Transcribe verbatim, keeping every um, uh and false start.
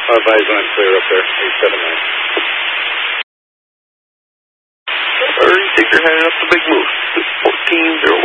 Our advisor, I'm clear up there, eight seven nine. Alright, take your hand off the big move. fourteen zero